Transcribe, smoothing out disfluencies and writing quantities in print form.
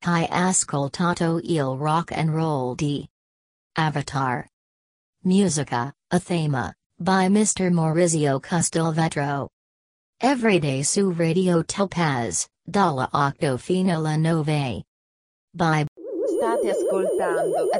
Hai ascoltato il rock and roll di Avatar. Musica, a thema, by Mr. Maurizio Castelvetro. Everyday su Radio Topaz, dalla 8 fino alla 9. By State ascoltando